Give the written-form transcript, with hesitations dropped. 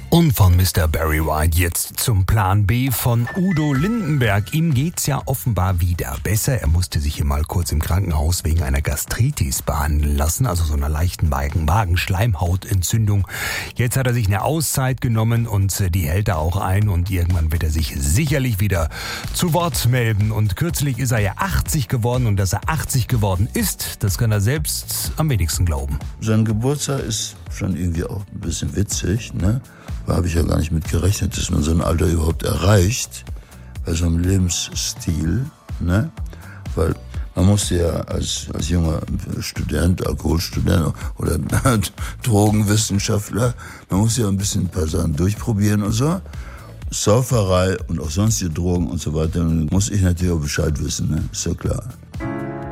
Und von Mr. Barry White jetzt zum Plan B von Udo Lindenberg. Ihm geht's ja offenbar wieder besser. Er musste sich hier mal kurz im Krankenhaus wegen einer Gastritis behandeln lassen, also so einer leichten Magen-Schleimhautentzündung. Jetzt hat er sich eine Auszeit genommen und die hält er auch ein und irgendwann wird er sich sicherlich wieder zu Wort melden. Und kürzlich ist er ja 80 geworden und dass er 80 geworden ist, das kann er selbst am wenigsten glauben. Sein Geburtstag ist schon irgendwie auch ein bisschen witzig, ne? Da habe ich ja gar nicht mit gerechnet, dass man so ein Alter überhaupt erreicht, bei so einem Lebensstil, ne? Weil man musste ja als junger Student, Alkoholstudent oder Drogenwissenschaftler, man muss ja ein bisschen ein paar Sachen durchprobieren und so. Sauferei und auch sonstige Drogen und so weiter, dann muss ich natürlich auch Bescheid wissen, ne? Ist ja klar.